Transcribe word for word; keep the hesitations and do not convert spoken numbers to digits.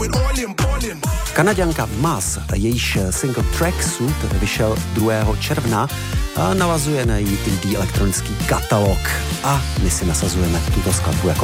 Kanaďanka Maz, jejíž single Tracksuit vyšel druhého června a navazuje na její indie elektronický katalog. A my si nasazujeme tuto skladbu jako